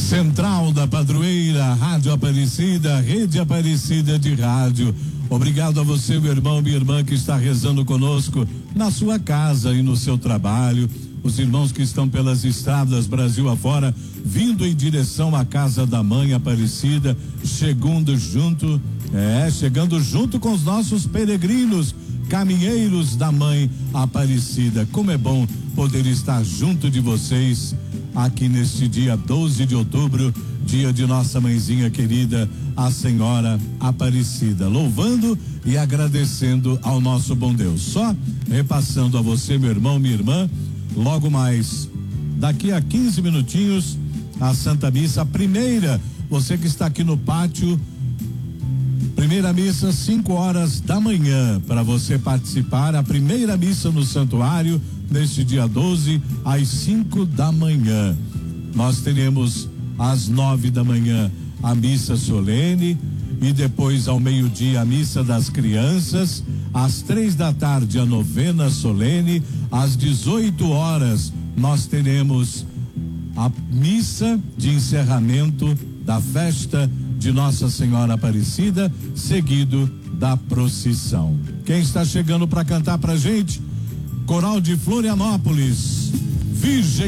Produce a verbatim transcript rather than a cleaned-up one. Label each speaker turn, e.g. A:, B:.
A: Central da Padroeira, Rádio Aparecida, Rede Aparecida de Rádio. Obrigado a você, meu irmão, minha irmã, que está rezando conosco na sua casa e no seu trabalho. Os irmãos que estão pelas estradas Brasil afora, vindo em direção à casa da Mãe Aparecida, chegando junto, é, chegando junto com os nossos peregrinos, caminheiros da Mãe Aparecida. Como é bom poder estar junto de vocês aqui neste dia doze de outubro, dia de nossa mãezinha querida, a Senhora Aparecida, louvando e agradecendo ao nosso bom Deus. Só repassando a você, meu irmão, minha irmã, logo mais, daqui a quinze minutinhos, a Santa Missa, a primeira, você que está aqui no pátio, primeira missa, cinco horas da manhã, para você participar, a primeira missa no santuário, neste dia doze, às cinco da manhã. Nós teremos às nove da manhã a missa solene e depois ao meio-dia a missa das crianças, às três da tarde a novena solene, às dezoito horas nós teremos a missa de encerramento da festa de Nossa Senhora Aparecida, seguido da procissão. Quem está chegando para cantar pra gente? Coral de Florianópolis, Virgem